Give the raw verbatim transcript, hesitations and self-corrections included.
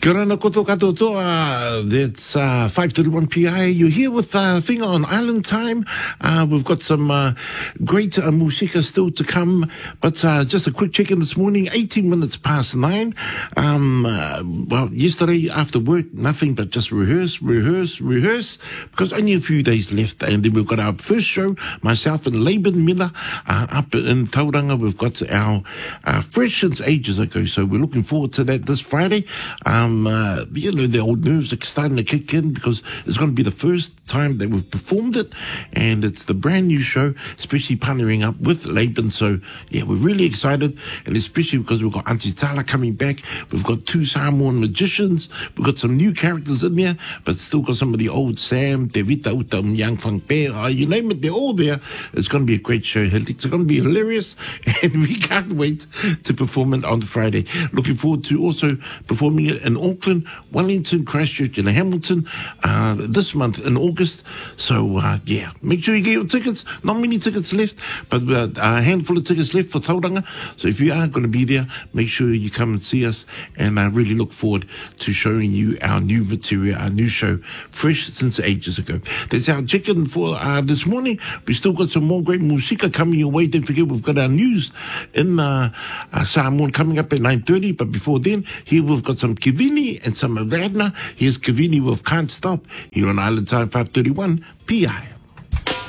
Kia ora na koto katoa toa. It's uh, five thirty-one P I. You're here with uh, Finger on Island time. Uh, we've got some uh, great uh, musika still to come. But uh, just a quick check-in this morning, eighteen minutes past nine. Um, uh, well, yesterday after work, nothing but just rehearse, rehearse, rehearse, because only a few days left. And then we've got our first show, myself and Laban Miller, uh, up in Tauranga. We've got our uh, Fresh since ages ago. So we're looking forward to that this Friday. Um, Um, uh, you know, the old nerves are starting to kick in because it's going to be the first time that we've performed it, and it's the brand new show, especially partnering up with Laban. So, yeah, we're really excited, and especially because we've got Auntie Tala coming back. We've got two Samoan magicians. We've got some new characters in there, but still got some of the old Sam, Te Vita Uta, Young Fang Pe, uh, you name it, they're all there. It's going to be a great show. It's going to be hilarious, and we can't wait to perform it on Friday. Looking forward to also performing it in Auckland, Wellington, Christchurch, and Hamilton uh, this month in August. So, uh, yeah, make sure you get your tickets. Not many tickets left, but uh, a handful of tickets left for Tauranga. So if you are going to be there, make sure you come and see us. And I really look forward to showing you our new material, our new show, Fresh since ages ago. That's our check-in for uh, this morning. We still got some more great musika coming your way. Don't forget, we've got our news in uh, uh, Samoan coming up at nine thirty. But before then, here we've got some Kivini and some of Radna. Here's Kavini with Can't Stop here on Island Time five thirty-one P I.